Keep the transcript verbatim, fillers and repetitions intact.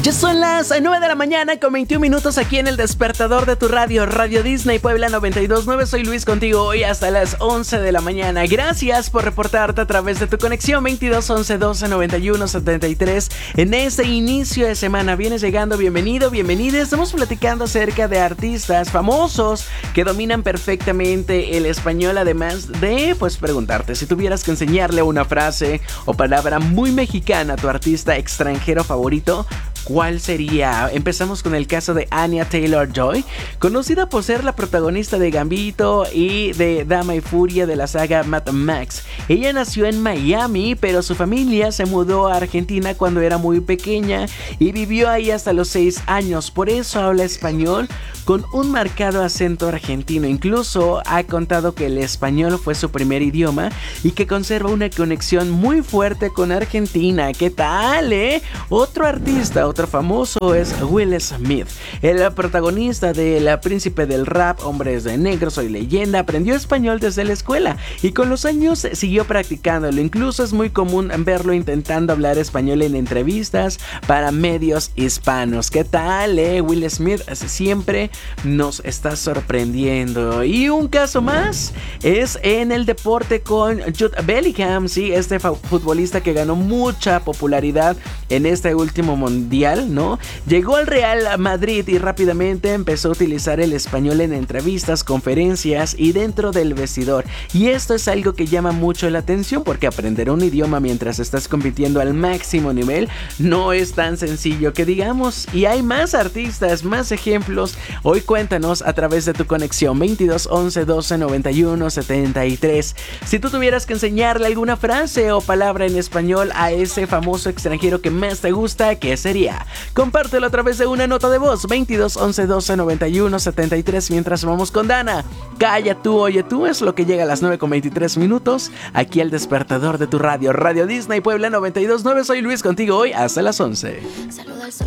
Ya son las nueve de la mañana con veintiún minutos aquí en el despertador de tu radio, Radio Disney Puebla noventa y dos punto nueve. Soy Luis contigo hoy hasta las once de la mañana. Gracias por reportarte a través de tu conexión veintidós once doce noventa y uno setenta y tres. En este inicio de semana vienes llegando, bienvenido, bienvenida. Estamos platicando acerca de artistas famosos que dominan perfectamente el español, además de pues preguntarte si tuvieras que enseñarle una frase o palabra muy mexicana a tu artista extranjero favorito, ¿cuál sería? Empezamos con el caso de Anya Taylor-Joy, conocida por ser la protagonista de Gambito y de Dama y Furia de la saga Mad Max. Ella nació en Miami, pero su familia se mudó a Argentina cuando era muy pequeña y vivió ahí hasta los seis años. Por eso habla español con un marcado acento argentino. Incluso ha contado que el español fue su primer idioma y que conserva una conexión muy fuerte con Argentina. ¿Qué tal, eh? Otro artista, otro famoso es Will Smith, el protagonista de El Príncipe del Rap, Hombres de Negro, Soy Leyenda. Aprendió español desde la escuela y con los años siguió practicándolo. Incluso es muy común verlo intentando hablar español en entrevistas para medios hispanos. ¿Qué tal, eh? Will Smith siempre nos está sorprendiendo. Y un caso más es en el deporte con Jude Bellingham, sí, este futbolista que ganó mucha popularidad en este último mundial, ¿no? Llegó al Real Madrid y rápidamente empezó a utilizar el español en entrevistas, conferencias y dentro del vestidor. Y esto es algo que llama mucho la atención, porque aprender un idioma mientras estás compitiendo al máximo nivel no es tan sencillo que digamos. Y hay más artistas, más ejemplos. Hoy cuéntanos a través de tu conexión veintidós once doce noventa y uno setenta y tres. Si tú tuvieras que enseñarle alguna frase o palabra en español a ese famoso extranjero que más te gusta, ¿qué sería? Compártelo a través de una nota de voz veintidós once doce noventa y uno setenta y tres. Mientras vamos con Dana, Calla tú, oye tú, es lo que llega a las nueve con veintitrés minutos aquí al despertador de tu radio, Radio Disney Puebla noventa y dos punto nueve. Soy Luis contigo hoy hasta las once. Saludos.